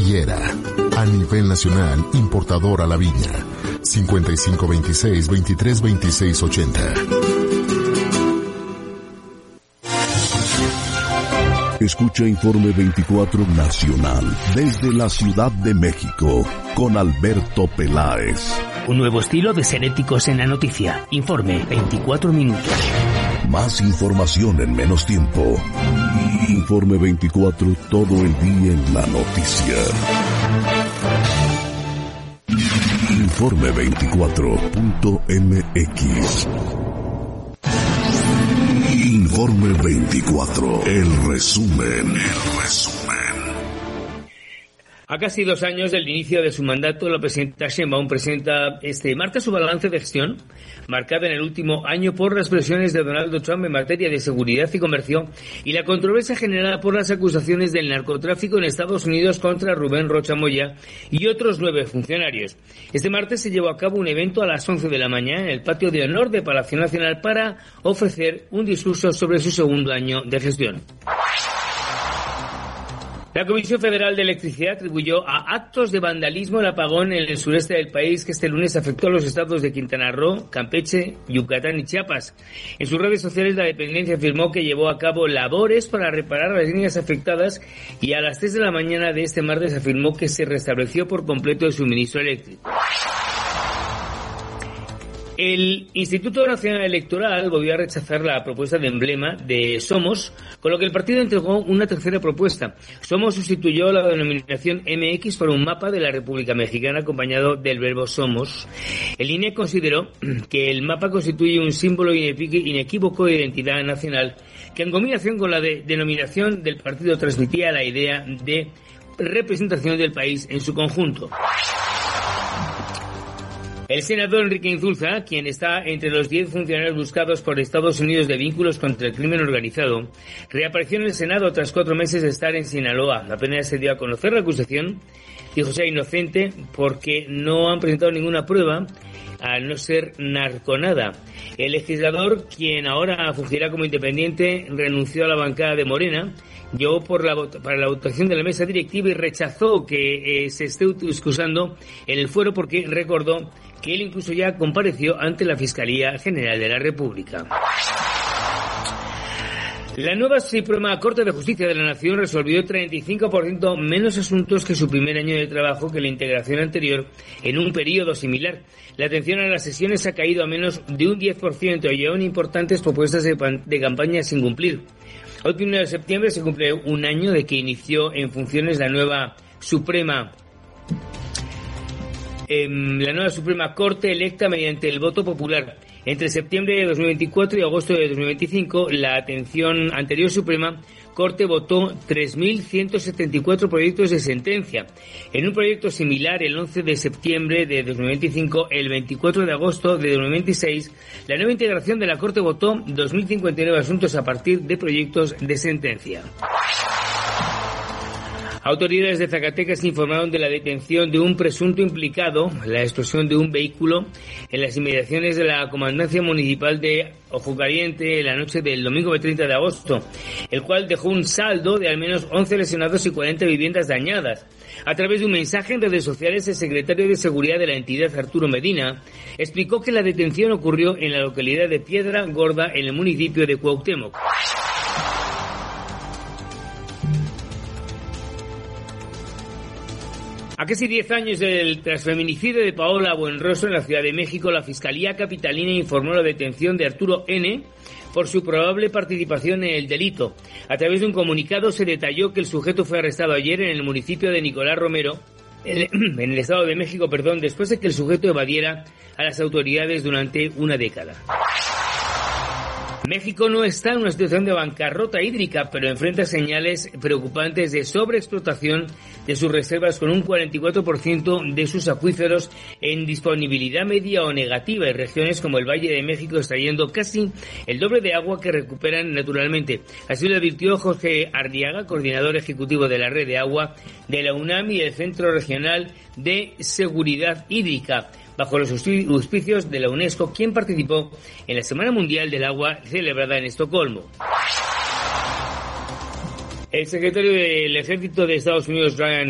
Higuera. A nivel nacional, importadora La Viña. 5526-232680. Escucha Informe 24 Nacional desde la Ciudad de México con Alberto Peláez. Un nuevo estilo de ser éticos en la noticia. Informe 24 minutos. Más información en menos tiempo. Informe 24 todo el día en la noticia. Informe24.mx. Informe 24. El resumen. A casi 2 años del inicio de su mandato, la presidenta Sheinbaum presenta este martes su balance de gestión, marcada en el último año por las presiones de Donald Trump en materia de seguridad y comercio y la controversia generada por las acusaciones del narcotráfico en Estados Unidos contra Rubén Rocha Moya y otros 9 funcionarios. Este martes se llevó a cabo un evento a las 11 de la mañana en el patio de honor de Palacio Nacional para ofrecer un discurso sobre su segundo año de gestión. La Comisión Federal de Electricidad atribuyó a actos de vandalismo el apagón en el sureste del país que este lunes afectó a los estados de Quintana Roo, Campeche, Yucatán y Chiapas. En sus redes sociales la dependencia afirmó que llevó a cabo labores para reparar las líneas afectadas y a las 3 de la mañana de este martes afirmó que se restableció por completo el suministro eléctrico. El Instituto Nacional Electoral volvió a rechazar la propuesta de emblema de Somos, con lo que el partido entregó una tercera propuesta. Somos sustituyó la denominación MX por un mapa de la República Mexicana acompañado del verbo somos. El INE consideró que el mapa constituye un símbolo inequívoco de identidad nacional que en combinación con la denominación del partido transmitía la idea de representación del país en su conjunto. El senador Enrique Insulza, quien está entre los 10 funcionarios buscados por Estados Unidos de vínculos contra el crimen organizado, reapareció en el Senado tras 4 meses de estar en Sinaloa. Apenas se dio a conocer la acusación, dijo ser inocente porque no han presentado ninguna prueba, al no ser narconada. El legislador, quien ahora fungirá como independiente, renunció a la bancada de Morena, llegó para la votación de la mesa directiva y rechazó que se esté excusando en el fuero porque recordó que él incluso ya compareció ante la Fiscalía General de la República. La nueva Suprema Corte de Justicia de la Nación resolvió 35% menos asuntos que su primer año de trabajo que la integración anterior en un periodo similar. La atención a las sesiones ha caído a menos de un 10% y aún importantes propuestas de campaña sin cumplir. Hoy, 1 de septiembre, se cumple un año de que inició en funciones la nueva Suprema Corte electa mediante el voto popular. Entre septiembre de 2024 y agosto de 2025, la atención anterior Suprema Corte votó 3.174 proyectos de sentencia. En un proyecto similar, el 11 de septiembre de 2025, el 24 de agosto de 2026, la nueva integración de la Corte votó 2.059 asuntos a partir de proyectos de sentencia. Autoridades de Zacatecas informaron de la detención de un presunto implicado en la explosión de un vehículo en las inmediaciones de la Comandancia Municipal de Ojo Caliente la noche del domingo 30 de agosto, el cual dejó un saldo de al menos 11 lesionados y 40 viviendas dañadas. A través de un mensaje en redes sociales, el secretario de Seguridad de la entidad, Arturo Medina, explicó que la detención ocurrió en la localidad de Piedra Gorda, en el municipio de Cuauhtémoc. A casi 10 años del transfeminicidio de Paola Buenrostro en la Ciudad de México, la Fiscalía Capitalina informó la detención de Arturo N. por su probable participación en el delito. A través de un comunicado se detalló que el sujeto fue arrestado ayer en el municipio de Nicolás Romero, en el Estado de México, después de que el sujeto evadiera a las autoridades durante una década. México no está en una situación de bancarrota hídrica, pero enfrenta señales preocupantes de sobreexplotación de sus reservas, con un 44% de sus acuíferos en disponibilidad media o negativa, y regiones como el Valle de México extrayendo casi el doble de agua que recuperan naturalmente. Así lo advirtió Jorge Arriaga, coordinador ejecutivo de la Red de Agua de la UNAM y el Centro Regional de Seguridad Hídrica, bajo los auspicios de la UNESCO, quien participó en la Semana Mundial del Agua celebrada en Estocolmo. El secretario del Ejército de Estados Unidos, Ryan